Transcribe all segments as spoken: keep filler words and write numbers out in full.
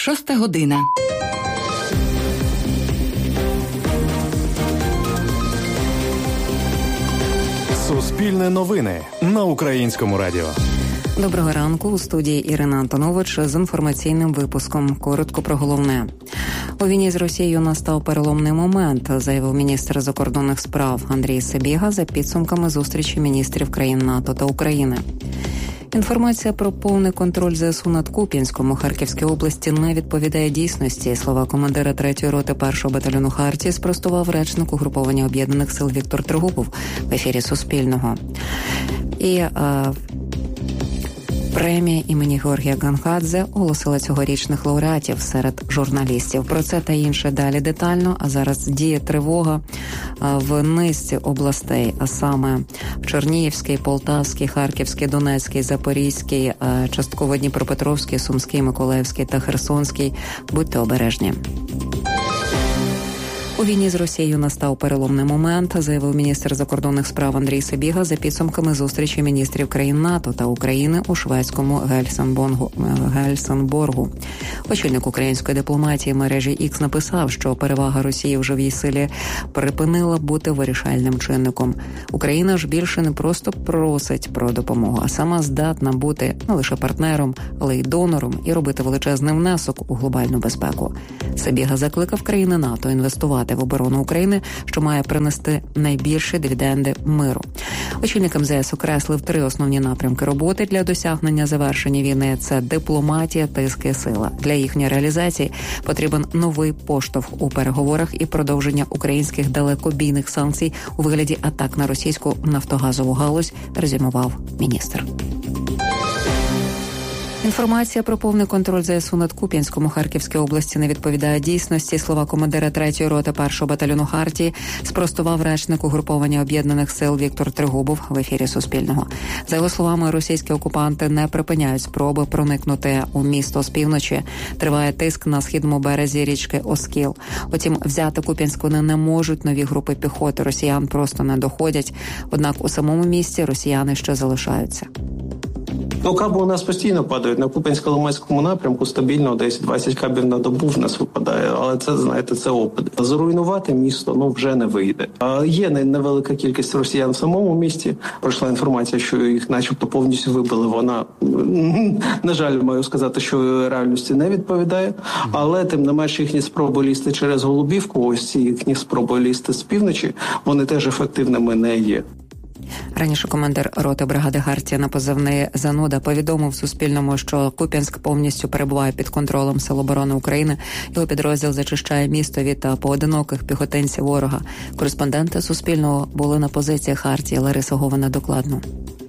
Шоста година. Суспільне новини на Українському радіо. Доброго ранку. У студії Ірина Антонович з інформаційним випуском. Коротко про головне. У війні з Росією настав переломний момент, заявив міністр закордонних справ Андрій Сибіга за підсумками зустрічі міністрів країн НАТО та України. Інформація про повний контроль ЗСУ над Куп'янськом у Харківській області не відповідає дійсності. Слова командира третьої роти першого батальйону Хартії спростував речник угруповання Об'єднаних сил Віктор Трегубов в ефірі Суспільного. І а, премія імені Георгія Гонгадзе оголосила цьогорічних лауреатів серед журналістів. Про це та інше далі детально, а зараз діє тривога в низці областей, а саме в Чернігівській, Полтавській, Харківській, Донецькій, Запорізькій, частково Дніпропетровській, Сумській, Миколаївській та Херсонській. Будьте обережні. У війні з Росією настав переломний момент, заявив міністр закордонних справ Андрій Сибіга за підсумками зустрічі міністрів країн НАТО та України у шведському Гельсінборгу. Очільник української дипломатії мережі Ікс написав, що перевага Росії в живій силі припинила бути вирішальним чинником. Україна ж більше не просто просить про допомогу, а сама здатна бути не лише партнером, але й донором і робити величезний внесок у глобальну безпеку. Сибіга закликав країни НАТО інвестувати в оборону України, що має принести найбільші дивіденди миру. Очільник ем зе ес окреслив три основні напрямки роботи для досягнення завершення війни – це дипломатія, тиск і сила. Для їхньої реалізації потрібен новий поштовх у переговорах і продовження українських далекобійних санкцій у вигляді атак на російську нафтогазову галузь, резюмував міністр. Інформація про повний контроль ЗСУ над Куп'янськом у Харківській області не відповідає дійсності. Слова командира третьої роти першого батальйону Хартії спростував речник угруповання Об'єднаних сил Віктор Трегубов в ефірі Суспільного. За його словами, російські окупанти не припиняють спроби проникнути у місто з півночі. Триває тиск на східному березі річки Оскіл. Утім, взяти Куп'янськ вони не можуть. Нові групи піхоти росіян просто не доходять. Однак у самому місті росіяни ще залишаються. Ну, каби у нас постійно падають. На Куп'янсько-Лиманському напрямку стабільно десь двадцять кабів на добу в нас випадає. Але це, знаєте, це опит. Зруйнувати місто, ну, вже не вийде. А є невелика кількість росіян в самому місті. Пройшла інформація, що їх начебто повністю вибили. Вона, на жаль, маю сказати, що реальності не відповідає. Але, тим не менш, їхні спроби лізти через Голубівку, ось ці їхні спроби лізти з півночі, вони теж ефективними не є. Раніше командир роти бригади Хартія на позивний «Зануда» повідомив Суспільному, що Куп'янськ повністю перебуває під контролем Сил оборони України. Його підрозділ зачищає місто від поодиноких піхотинців ворога. Кореспонденти Суспільного були на позиції Хартії. Лариса Говина докладно.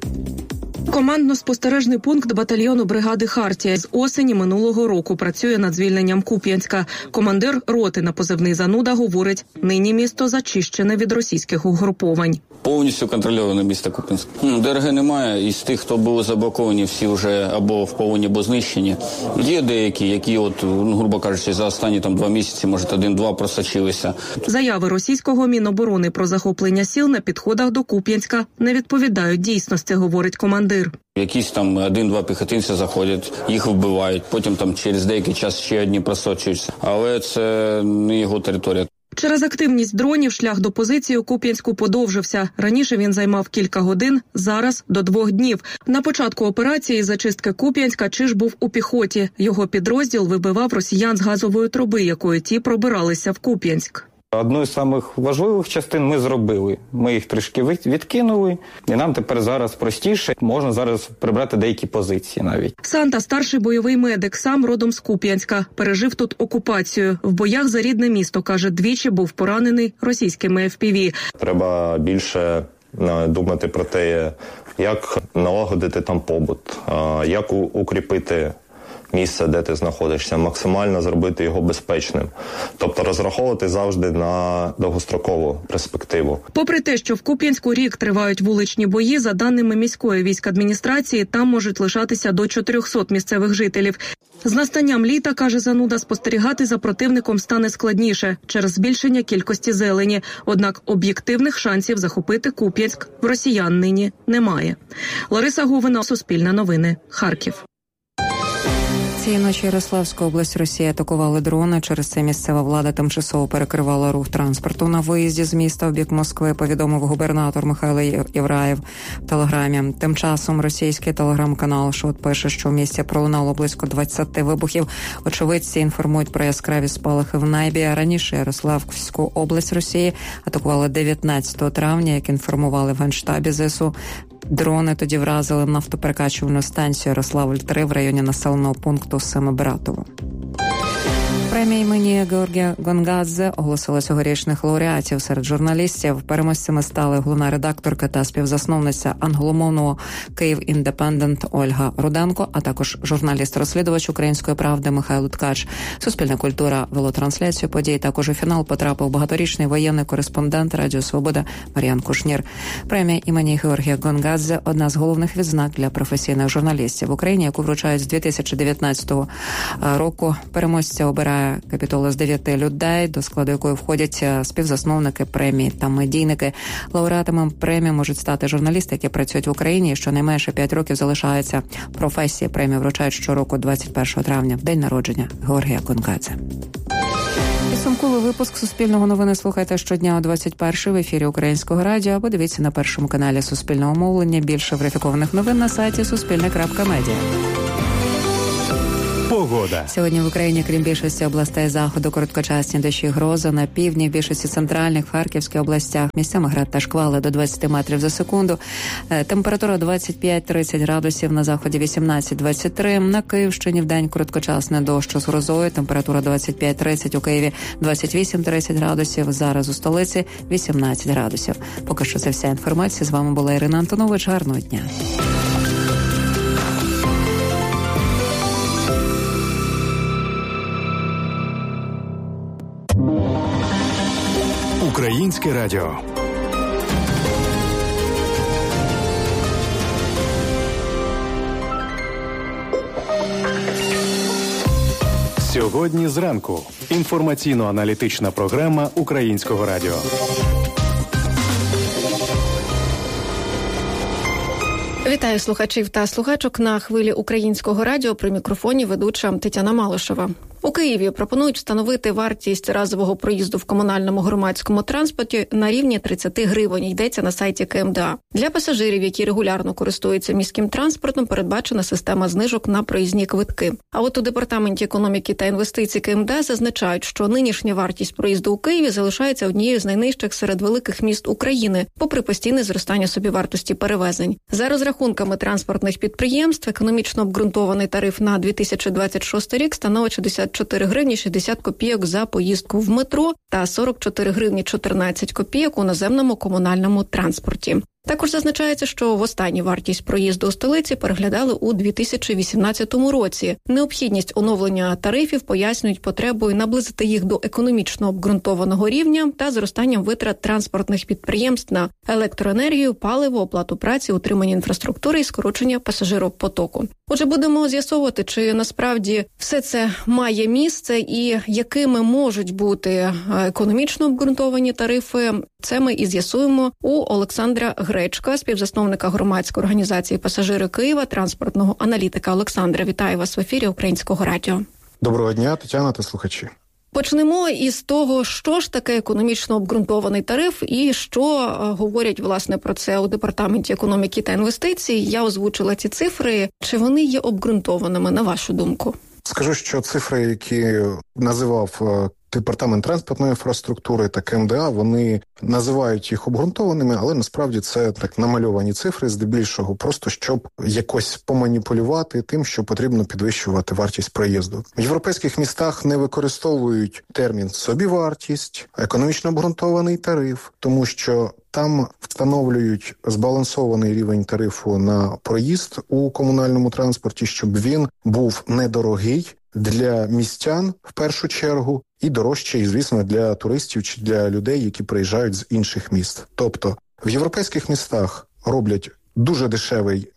Командно-спостережний пункт батальйону бригади Хартія з осені минулого року працює над звільненням Куп'янська. Командир роти на позивний «Зануда» говорить, нині місто зачищене від російських угруповань. Повністю контрольоване місто Куп'янськ. ДРГ немає, із тих, хто були заблоковані, всі вже або в полоні, або знищені. Є деякі, які, от, грубо кажучи, за останні там два місяці, може, один-два просочилися. Заяви російського Міноборони про захоплення сіл на підходах до Куп'янська не відповідають дійсності, говорить командир. Якісь там один-два піхотинця заходять, їх вбивають, потім там через деякий час ще одні просочуються. Але це не його територія. Через активність дронів шлях до позиції у Куп'янську подовжився. Раніше він займав кілька годин, зараз – до двох днів. На початку операції зачистки Куп'янська Чиж був у піхоті. Його підрозділ вибивав росіян з газової труби, якою ті пробиралися в Куп'янськ. Одну з самих важливих частин ми зробили. Ми їх трішки відкинули, і нам тепер зараз простіше. Можна зараз прибрати деякі позиції навіть. Санта – старший бойовий медик, сам родом з Куп'янська. Пережив тут окупацію. В боях за рідне місто, каже, двічі був поранений російськими еф пі ві. Треба більше думати про те, як налагодити там побут, як укріпити місце, де ти знаходишся, максимально зробити його безпечним. Тобто розраховувати завжди на довгострокову перспективу. Попри те, що в Куп'янську рік тривають вуличні бої, за даними міської військадміністрації, там можуть лишатися до чотирьохсот місцевих жителів. З настанням літа, каже Зануда, спостерігати за противником стане складніше через збільшення кількості зелені. Однак об'єктивних шансів захопити Куп'янськ в росіян нині немає. Лариса Говина, Суспільне новини, Харків. Цієї ночі Ярославську область Росії атакували дрони. Через це місцева влада тимчасово перекривала рух транспорту на виїзді з міста в бік Москви, повідомив губернатор Михайло Євраєв в телеграмі. Тим часом російський телеграм-канал «Шот» пише, що в місті пролунало близько двадцяти вибухів. Очевидці інформують про яскраві спалахи в небі. Раніше Ярославську область Росії атакували дев'ятнадцятого травня, як інформували в Генштабі ЗСУ. Дрони тоді вразили нафтоперекачувальну станцію Ярославль-три в районі населеного пункту Семибратово. Премія імені Георгія Гонгадзе оголосила цьогорічних лауреатів серед журналістів. Переможцями стали головна редакторка та співзасновниця англомовного «Київ Індепендент» Ольга Руденко, а також журналіст-розслідувач «Української правди» Михайло Ткач. Суспільна культура вело трансляцію подій. Також у фінал потрапив багаторічний воєнний кореспондент Радіо Свобода Мар'ян Кушнір. Премія імені Георгія Гонгадзе – одна з головних відзнак для професійних журналістів в Україні, яку вручають з дві тисячі дев'ятнадцятого року. Переможця обирає капітола з дев'яти людей, до складу якої входять співзасновники премії та медійники. Лауреатами премії можуть стати журналісти, які працюють в Україні і щонайменше п'ять років залишаються професії. Премію вручають щороку двадцять першого травня, в день народження Георгія Гонгадзе. Підсумковий випуск Суспільного новини слухайте щодня о двадцять першій в ефірі Українського радіо або дивіться на першому каналі Суспільного мовлення. Більше верифікованих новин на сайті суспільне крапка медіа. Погода. Сьогодні в Україні, крім більшості областей заходу, короткочасні дощі, грози. На півдні, в більшості центральних, Харківських областях місцями град та шквали до двадцять метрів за секунду. Температура двадцять п'ять тридцять градусів, на заході вісімнадцять двадцять три. На Київщині вдень короткочасний дощ з грозою. Температура двадцять п'ять тридцять, у Києві двадцять вісім тридцять градусів. Зараз у столиці вісімнадцять градусів. Поки що це вся інформація. З вами була Ірина Антонович. Гарного дня. Українське радіо. Сьогодні зранку. Інформаційно-аналітична програма Українського радіо. Вітаю слухачів та слухачок на хвилі Українського радіо. При мікрофоні ведуча Тетяна Малишева. У Києві пропонують встановити вартість разового проїзду в комунальному громадському транспорті на рівні тридцять гривень, йдеться на сайті КМДА. Для пасажирів, які регулярно користуються міським транспортом, передбачена система знижок на проїзні квитки. А от у Департаменті економіки та інвестицій КМДА зазначають, що нинішня вартість проїзду у Києві залишається однією з найнижчих серед великих міст України, попри постійне зростання собівартості перевезень. За розрахунками транспортних підприємств, економічно обґрунтований тариф на дві тисячі двадцять шостий рік становить шістдесят чотири гривні шістдесят копійок за поїздку в метро та сорок чотири гривні чотирнадцять копійок у наземному комунальному транспорті. Також зазначається, що востаннє вартість проїзду у столиці переглядали у дві тисячі вісімнадцятому році. Необхідність оновлення тарифів пояснюють потребою наблизити їх до економічно обґрунтованого рівня та зростанням витрат транспортних підприємств на електроенергію, паливо, оплату праці, утримання інфраструктури і скорочення пасажиропотоку. Отже, будемо з'ясовувати, чи насправді все це має місце і якими можуть бути економічно обґрунтовані тарифи. Це ми і з'ясуємо у Олександра Гречка, співзасновника громадської організації «Пасажири Києва», транспортного аналітика. Олександра, вітаю вас в ефірі Українського радіо. Доброго дня, Тетяна та слухачі. Почнемо із того, що ж таке економічно обґрунтований тариф і що говорять, власне, про це у Департаменті економіки та інвестицій. Я озвучила ці цифри. Чи вони є обґрунтованими, на вашу думку? Скажу, що цифри, які називав Департамент транспортної інфраструктури та КМДА, вони називають їх обґрунтованими, але насправді це так намальовані цифри, здебільшого, просто щоб якось поманіпулювати тим, що потрібно підвищувати вартість проїзду. В європейських містах не використовують термін «собівартість», «економічно обґрунтований тариф», тому що там встановлюють збалансований рівень тарифу на проїзд у комунальному транспорті, щоб він був недорогий для містян в першу чергу і дорожчий, звісно, для туристів чи для людей, які приїжджають з інших міст. Тобто в європейських містах роблять дуже дешевий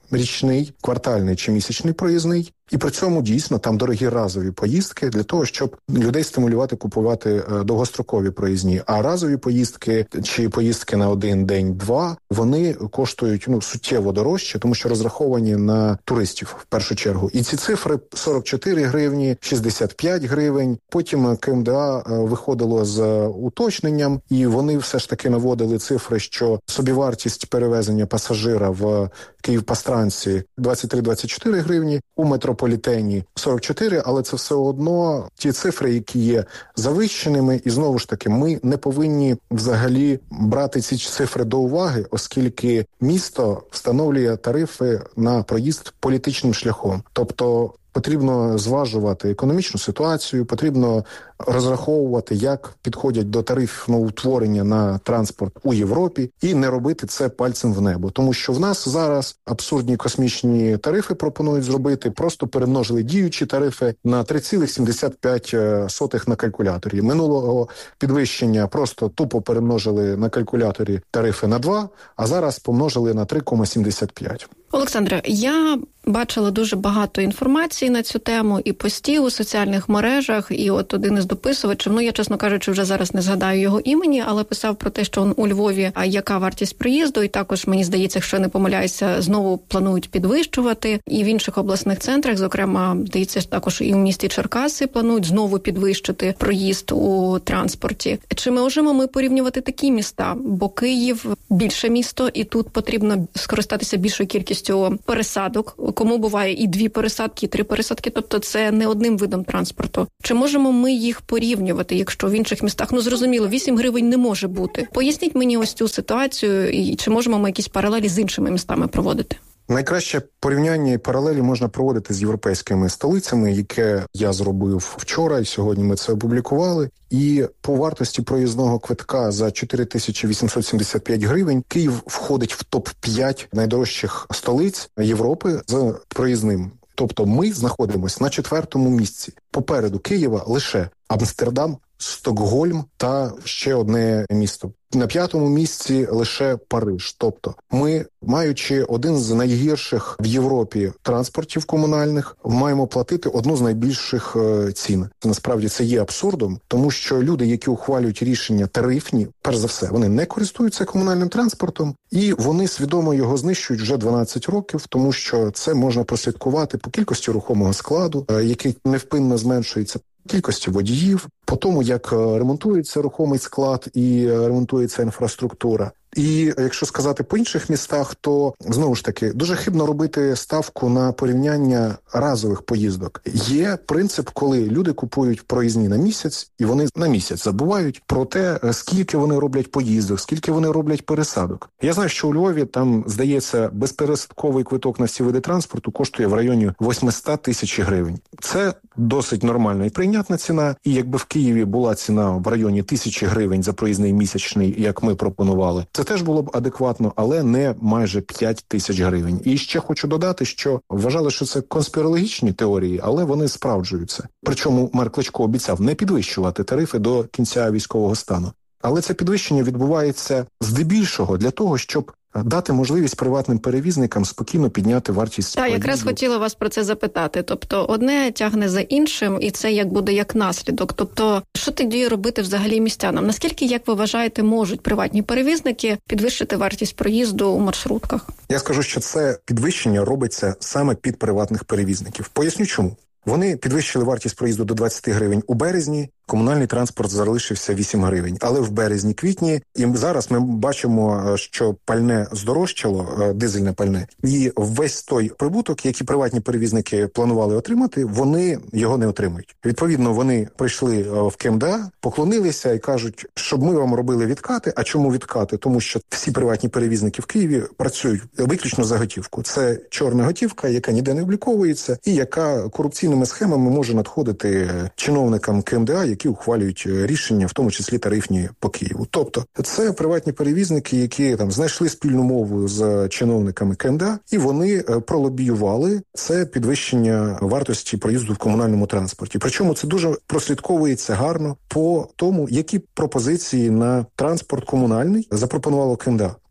річний, квартальний чи місячний проїзний. І при цьому дійсно там дорогі разові поїздки для того, щоб людей стимулювати купувати довгострокові проїзні. А разові поїздки чи поїздки на один день-два, вони коштують ну суттєво дорожче, тому що розраховані на туристів в першу чергу. І ці цифри сорок чотири гривні, шістдесят п'ять гривень. Потім КМДА виходило з уточненням, і вони все ж таки наводили цифри, що собівартість перевезення пасажира в Київ-Пастранці двадцять три - двадцять чотири гривні, у метрополітені сорок чотири, але це все одно ті цифри, які є завищеними, і знову ж таки ми не повинні взагалі брати ці цифри до уваги, оскільки місто встановлює тарифи на проїзд політичним шляхом. Тобто потрібно зважувати економічну ситуацію, потрібно розраховувати, як підходять до тарифноутворення на транспорт у Європі, і не робити це пальцем в небо. Тому що в нас зараз абсурдні космічні тарифи пропонують зробити, просто перемножили діючі тарифи на три цілих сімдесят п'ять сотих на калькуляторі. Минулого підвищення просто тупо перемножили на калькуляторі тарифи на два, а зараз помножили на три цілих сімдесят п'ять. Олександре, я бачила дуже багато інформації на цю тему і постів у соціальних мережах, і от один із дописувачів, ну я, чесно кажучи, вже зараз не згадаю його імені, але писав про те, що у Львові, а яка вартість проїзду, і також, мені здається, якщо не помиляюся, знову планують підвищувати, і в інших обласних центрах, зокрема, здається, також і в місті Черкаси планують знову підвищити проїзд у транспорті. Чи можемо ми порівнювати такі міста? Бо Київ більше місто, і тут потрібно скористатися більшою кількістю пересадок, кому буває і дві пересадки, і три пересадки, тобто це не одним видом транспорту. Чи можемо ми їх порівнювати, якщо в інших містах, ну зрозуміло, вісім гривень не може бути? Поясніть мені ось цю ситуацію, і чи можемо ми якісь паралелі з іншими містами проводити? Найкраще порівняння і паралелі можна проводити з європейськими столицями, яке я зробив вчора, і сьогодні ми це опублікували. І по вартості проїзного квитка за чотири тисячі вісімсот сімдесят п'ять гривень Київ входить в топ п'ять найдорожчих столиць Європи з проїзним. Тобто ми знаходимося на четвертому місці. Попереду Києва лише Амстердам, Стокгольм та ще одне місто. На п'ятому місці лише Париж. Тобто ми, маючи один з найгірших в Європі транспортів комунальних, маємо платити одну з найбільших е, цін. Насправді це є абсурдом, тому що люди, які ухвалюють рішення тарифні, перш за все, вони не користуються комунальним транспортом, і вони свідомо його знищують вже дванадцять років, тому що це можна прослідкувати по кількості рухомого складу, е, який невпинно зменшується, кількості водіїв, по тому, як ремонтується рухомий склад і ремонтується інфраструктура. І якщо сказати по інших містах, то, знову ж таки, дуже хибно робити ставку на порівняння разових поїздок. Є принцип, коли люди купують проїзні на місяць, і вони на місяць забувають про те, скільки вони роблять поїздок, скільки вони роблять пересадок. Я знаю, що у Львові, там, здається, безпересадковий квиток на всі види транспорту коштує в районі вісімсот тисяч гривень. Це досить нормальна і прийнятна ціна, і якби в Києві була ціна в районі тисячі гривень за проїзний місячний, як ми пропонували, це теж було б адекватно, але не майже п'ять тисяч гривень. І ще хочу додати, що вважали, що це конспірологічні теорії, але вони справджуються. Причому мер Кличко обіцяв не підвищувати тарифи до кінця військового стану. Але це підвищення відбувається здебільшого для того, щоб дати можливість приватним перевізникам спокійно підняти вартість. Так, якраз хотіла вас про це запитати. Тобто одне тягне за іншим, і це як буде як наслідок. Тобто, що тоді робити взагалі містянам? Наскільки, як ви вважаєте, можуть приватні перевізники підвищити вартість проїзду у маршрутках? Я скажу, що це підвищення робиться саме під приватних перевізників. Поясню чому. Вони підвищили вартість проїзду до двадцять гривень у березні, комунальний транспорт залишився вісім гривень. Але в березні-квітні, і зараз ми бачимо, що пальне здорожчало, дизельне пальне, і весь той прибуток, який приватні перевізники планували отримати, вони його не отримують. Відповідно, вони прийшли в КМДА, поклонилися і кажуть, щоб ми вам робили відкати. А чому відкати? Тому що всі приватні перевізники в Києві працюють виключно за готівку. Це чорна готівка, яка ніде не обліковується і яка корупційними схемами може надходити чиновникам КМДА, які ухвалюють рішення, в тому числі тарифні по Києву. Тобто це приватні перевізники, які там знайшли спільну мову з чиновниками КМДА, і вони пролобіювали це підвищення вартості проїзду в комунальному транспорті. Причому це дуже прослідковується гарно по тому, які пропозиції на транспорт комунальний запропонувало КМДА.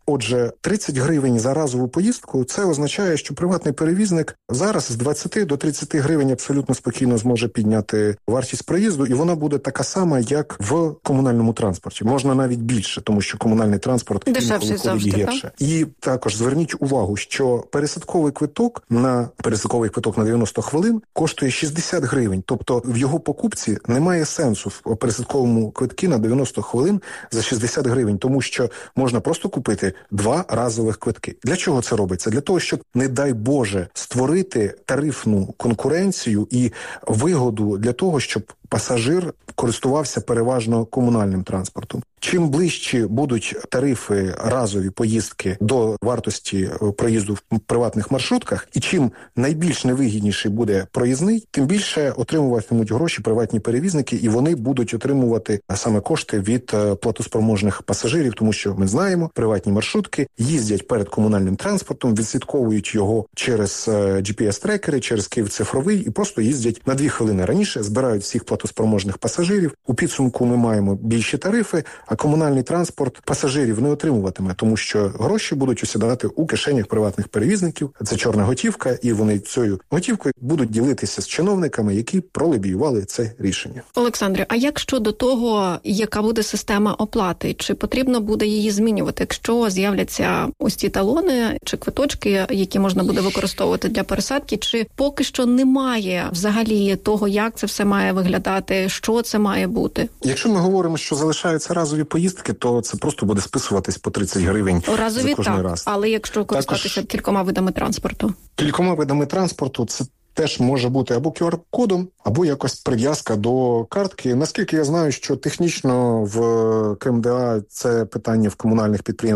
Отже, тридцять гривень за разову поїздку – це означає, що приватний перевізник зараз з двадцяти до тридцяти гривень абсолютно спокійно зможе підняти вартість проїзду, і вона буде така сама, як в комунальному транспорті. Можна навіть більше, тому що комунальний транспорт дешевший завжди, гірше. Так? І також зверніть увагу, що пересадковий квиток на пересадковий квиток на дев'яносто хвилин коштує шістдесят гривень. Тобто в його покупці немає сенсу в пересадковому квитки на дев'яносто хвилин за шістдесят гривень, тому що можна просто купити два разових квитки. Для чого це робиться? Для того, щоб, не дай Боже, створити тарифну конкуренцію і вигоду для того, щоб пасажир користувався переважно комунальним транспортом. Чим ближче будуть тарифи разові поїздки до вартості проїзду в приватних маршрутках, і чим найбільш невигідніший буде проїзний, тим більше отримуватимуть гроші приватні перевізники, і вони будуть отримувати саме кошти від платоспроможних пасажирів, тому що ми знаємо, приватні маршрутки їздять перед комунальним транспортом, відслідковують його через джі пі ес-трекери, через Київ цифровий і просто їздять на дві хвилини раніше, збирають всіх платоспроможних пасажирів. У підсумку ми маємо більші тарифи, а комунальний транспорт пасажирів не отримуватиме, тому що гроші будуть осідати у кишенях приватних перевізників. Це чорна готівка, і вони цією готівкою будуть ділитися з чиновниками, які пролобіювали це рішення. Олександре, а як щодо того, яка буде система оплати? Чи потрібно буде її змінювати, якщо з'являться ось ці талони чи квиточки, які можна буде використовувати для пересадки? Чи поки що немає взагалі того, як це все має виглядати, що це має бути? Якщо ми говоримо, що залишаються разові поїздки, то це просто буде списуватись по тридцять гривень разові, за кожний так, раз. Але якщо користуватися Також... кількома видами транспорту? Кількома видами транспорту це теж може бути або ку ар-кодом, або якось прив'язка до картки. Наскільки я знаю, що технічно в КМДА це питання в комунальних підприємствах